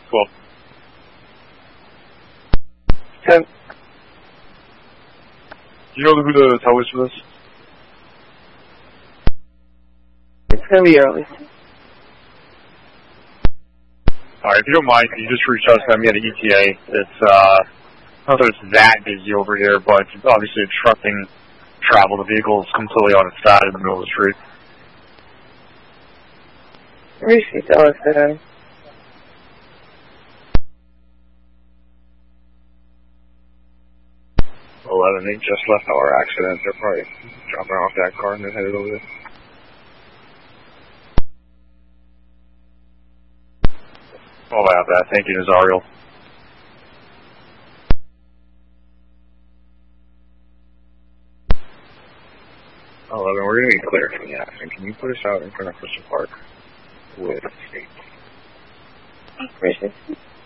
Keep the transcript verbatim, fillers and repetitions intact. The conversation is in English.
twelve. ten. Do you know who the tow is for this? It's going to be early. Alright, if you don't mind, can you just reach out to me at the E T A? It's, uh, not that it's that busy over here, but obviously obstructing travel. The vehicle is completely on its side in the middle of the street. Receive Dallas today. eleven, they just left our accident. They're probably dropping off that car and they're headed over there. Oh, I have that. Thank you, Nazariel. eleven, we're going to be clear from the accident. Can you put us out in front of Crystal Park with state? Appreciate it.